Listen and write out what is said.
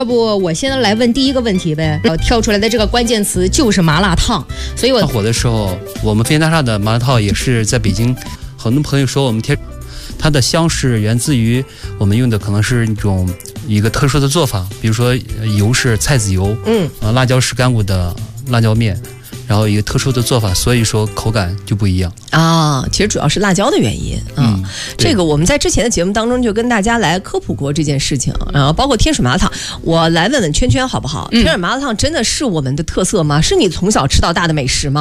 要不我现在来问第一个问题呗？跳出来的这个关键词就是麻辣烫，所以我火的时候，我们飞天大厦的麻辣烫也是在北京，很多朋友说我们它的香是源自于我们用的可能是一个特殊的做法，比如说油是菜籽油，辣椒是干骨的辣椒面。然后一个特殊的做法，所以说口感就不一样啊。其实主要是辣椒的原因啊。这个我们在之前的节目当中就跟大家来科普过这件事情，然后包括天水麻辣烫，我来问问圈圈好不好？天水麻辣烫真的是我们的特色吗？是你从小吃到大的美食吗？